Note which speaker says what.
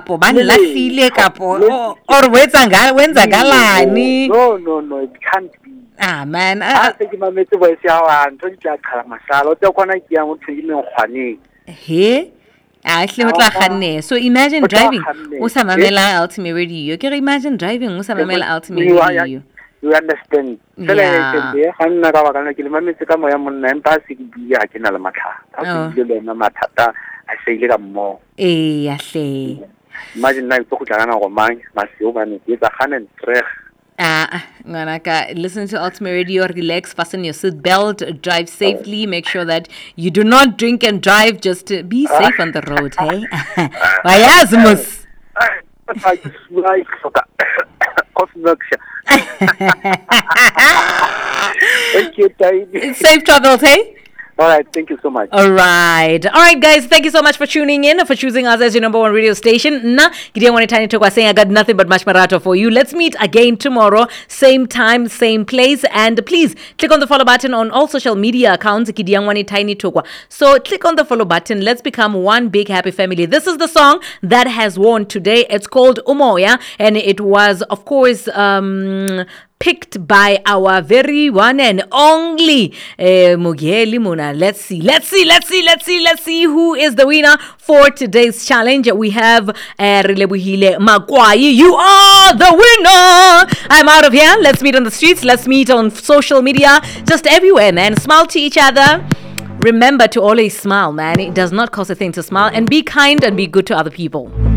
Speaker 1: kapo ba nlahlile kapo or wenza galani.
Speaker 2: No, it can't be.
Speaker 1: Man,
Speaker 2: se ke mametse voice ya wa ntho di tla qhala masala o tla kwana ke yang o thile ngwane
Speaker 1: he hle o tla khanne. So imagine driving o sa mamela Ultimate Radio. Ke imagine driving o sa mamela Ultimate Radio.
Speaker 2: You understand?
Speaker 1: Yeah.
Speaker 2: Hanna ka baka ke le mametse ka moya monna empa se ke bua ke na le mathata a se le na mathata a se ile ka mo
Speaker 1: ya hle
Speaker 2: imagine na go tlana go mang maseo ba ne ke tsa ganen treg.
Speaker 1: Nganaka, listen to Ultimate Radio, relax, fasten your seat belt, drive safely, make sure that you do not drink and drive, just to be safe on the road, hey? Vayazmus.
Speaker 2: I just like coffee milk.
Speaker 1: Safe travels, hey?
Speaker 2: All right, thank you so much.
Speaker 1: All right, guys, thank you so much for tuning in, for choosing us as your number one radio station. Gideon Wanitani Tokwa saying I got nothing but much marato for you. Let's meet again tomorrow, same time, same place, and please click on the follow button on all social media accounts, Gideon Wanitani Tokwa. So click on the follow button. Let's become one big happy family. This is the song that has won today. It's called Umoya, and it was, of course, picked by our very one and only Mugeli Muna. Let's see who is the winner for today's challenge. We have Rilebuhile Magwai. You are the winner. I'm out of here. Let's meet on the streets. Let's meet on social media. Just everywhere, man. Smile to each other. Remember to always smile, man. It does not cost a thing to smile. And be kind and be good to other people.